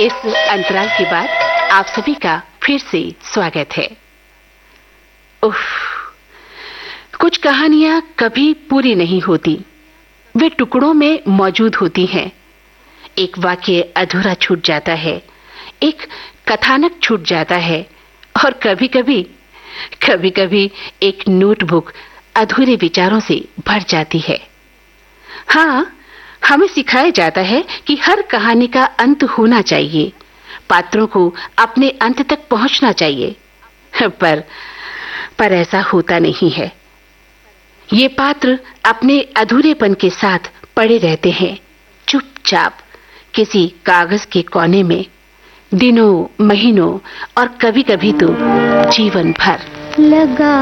इस अंतराल के बाद आप सभी का फिर से स्वागत है। उफ, कुछ कहानियां कभी पूरी नहीं होती, वे टुकड़ों में मौजूद होती हैं। एक वाक्य अधूरा छूट जाता है, एक कथानक छूट जाता है और कभी-कभी एक नोटबुक अधूरे विचारों से भर जाती है। हाँ, हमें सिखाया जाता है कि हर कहानी का अंत होना चाहिए, पात्रों को अपने अंत तक पहुंचना चाहिए, पर ऐसा होता नहीं है। ये पात्र अपने अधूरेपन के साथ पड़े रहते हैं, चुपचाप किसी कागज के कोने में, दिनों, महीनों और कभी-कभी तो जीवन भर। लगा